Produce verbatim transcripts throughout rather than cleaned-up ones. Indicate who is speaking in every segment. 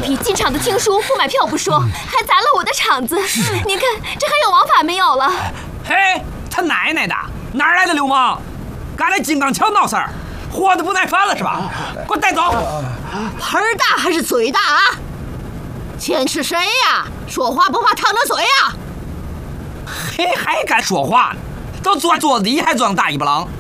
Speaker 1: 屁！进场的听书不买票不说，还砸了我的场子。您看这还有王法没有了？
Speaker 2: 嘿，他奶奶的，哪儿来的流氓？敢来金刚桥闹事儿，活得不耐烦了是吧？给我带走！
Speaker 3: 盆大还是嘴大啊？钱是谁呀？说话不怕烫着嘴呀？
Speaker 2: 嘿，还敢说话呢？都坐桌子底还装大尾巴狼！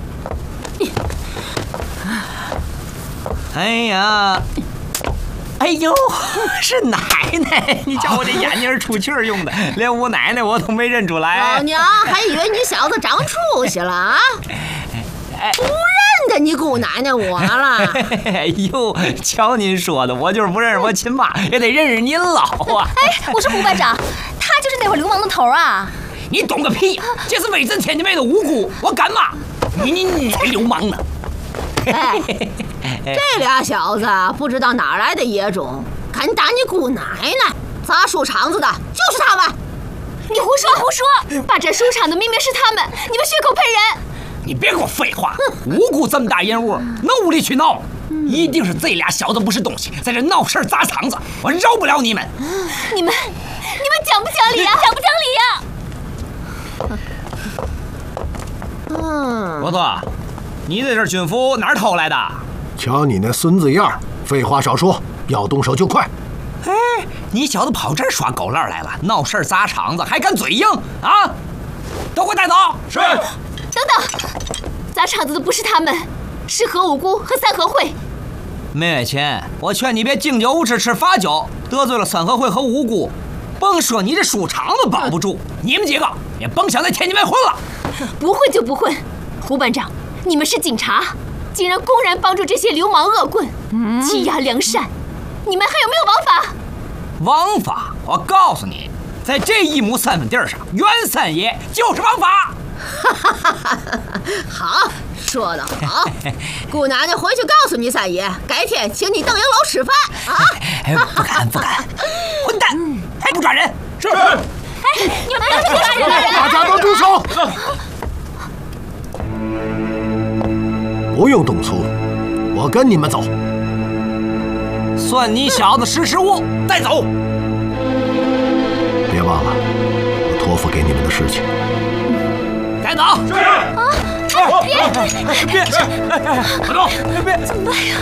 Speaker 2: 哎呀！哎呦，是奶奶！你叫我这眼睛出气儿用的，连我奶奶我都没认出来。
Speaker 3: 老娘还以为你小子长出息了啊！不认得你姑奶奶我了。
Speaker 2: 哎呦，瞧您说的，我就是不认识我亲妈，也得认识您老啊。
Speaker 1: 哎，我说胡班长，他就是那伙流氓的头啊！
Speaker 2: 你懂个屁！这是威震天津卫的无辜，我敢骂你！你你才流氓呢！
Speaker 3: 哎，这俩小子不知道哪来的野种，敢打你姑奶奶，砸书场子的就是他们。
Speaker 1: 你胡说胡说！霸占书场的明明是他们，你们血口喷人！
Speaker 2: 你别给我废话！无辜这么大人物，能无理取闹？一定是这俩小子不是东西，在这闹事砸场子，我饶不了你们！
Speaker 1: 你们，你们讲不讲理啊？讲不讲理呀？
Speaker 3: 嗯，
Speaker 2: 罗子，你这身军服哪儿偷来的？
Speaker 4: 瞧你那孙子样，废话少说，要动手就快。
Speaker 2: 哎，你小子跑这儿耍狗烂来了，闹事砸场子，还敢嘴硬啊？都给我带走！
Speaker 4: 是。
Speaker 1: 等等，砸场子的不是他们，是何五姑和三合会。
Speaker 2: 梅月琴，我劝你别敬酒不吃吃罚酒，得罪了三合会和五姑，甭说你这书场子保不住，你们几个也甭想在天津卫混了。
Speaker 1: 不混就不混，胡班长，你们是警察，竟然公然帮助这些流氓恶棍，欺压良善，你们还有没有王法？
Speaker 2: 王法？我告诉你，在这一亩三分地上，袁三爷就是王法。
Speaker 3: 好，说得好，姑奶奶回去告诉你三爷，改天请你邓营楼吃饭啊！
Speaker 2: 哎，不敢不敢，混蛋，还不抓人？
Speaker 4: 是。
Speaker 1: 哎，你们别抓人了！
Speaker 4: 大家都住手！不用动粗，我跟你们走。
Speaker 2: 算你小子识时务，带走。
Speaker 4: 别忘了，我托付给你们的事情。
Speaker 2: 带走。
Speaker 4: 是。
Speaker 1: 啊！哎，别
Speaker 2: 别！快走！别！
Speaker 1: 怎么办呀？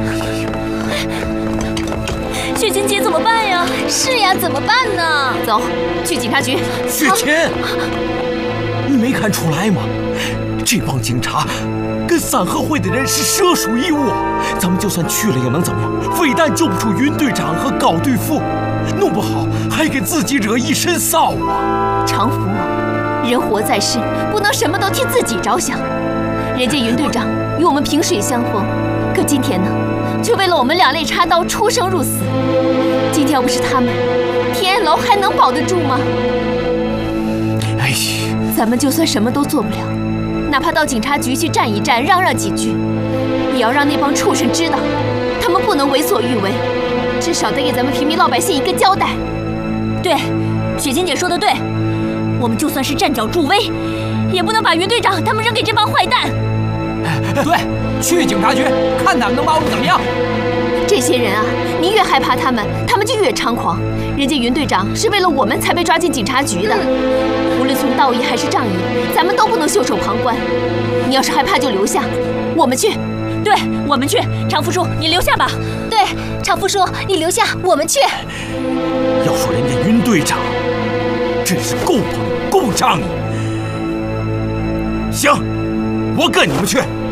Speaker 1: 雪琴姐怎么办呀？是呀，怎么办呢？走，去警察局。
Speaker 5: 雪琴，你没看出来吗？这帮警察跟三合会的人是蛇鼠一窝，咱们就算去了又能怎么样？非但救不出云队长和高队副，弄不好还给自己惹一身臊啊！
Speaker 1: 常福，人活在世，不能什么都替自己着想。人家云队长与我们萍水相逢，可今天呢，却为了我们两肋插刀，出生入死。今天要不是他们，天安楼还能保得住吗？
Speaker 5: 哎呀，
Speaker 1: 咱们就算什么都做不了，哪怕到警察局去站一站，嚷嚷几句，也要让那帮畜生知道，他们不能为所欲为，至少得给咱们平民老百姓一个交代。
Speaker 6: 对，雪琴姐说的对，我们就算是站脚助威，也不能把云队长他们扔给这帮坏蛋。
Speaker 2: 对，去警察局看他们能把我们怎么样。
Speaker 1: 这些人啊，你越害怕他们，他们就越猖狂。人家云队长是为了我们才被抓进警察局的，无论从道义还是仗义，咱们都不能袖手旁观。你要是害怕就留下，我们去。
Speaker 6: 对，我们去。常副书，你留下吧。
Speaker 1: 对，常副书，你留下，我们去。
Speaker 5: 要说人家云队长真是够棒够仗义，行，我跟你们去。